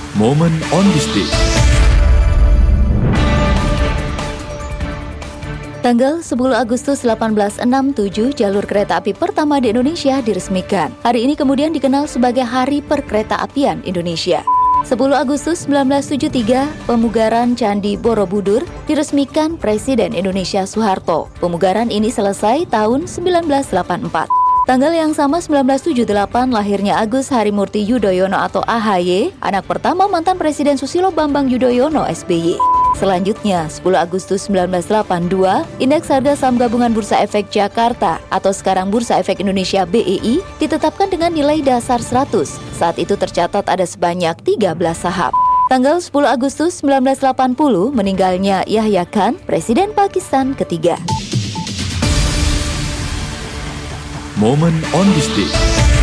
Moment on this day. Tanggal 10 Agustus 1867, jalur kereta api pertama di Indonesia diresmikan. Hari ini kemudian dikenal sebagai Hari Perkeretaapian Indonesia. 10 Agustus 1973, pemugaran Candi Borobudur diresmikan Presiden Indonesia Soeharto. Pemugaran ini selesai tahun 1984. Tanggal yang sama 1978 lahirnya Agus Harimurti Yudhoyono atau AHY, anak pertama mantan Presiden Susilo Bambang Yudhoyono SBY. Selanjutnya, 10 Agustus 1982, Indeks Harga Saham Gabungan Bursa Efek Jakarta atau sekarang Bursa Efek Indonesia BEI ditetapkan dengan nilai dasar 100. Saat itu tercatat ada sebanyak 13 saham. Tanggal 10 Agustus 1980, meninggalnya Yahya Khan, Presiden Pakistan ketiga. Moment on this day.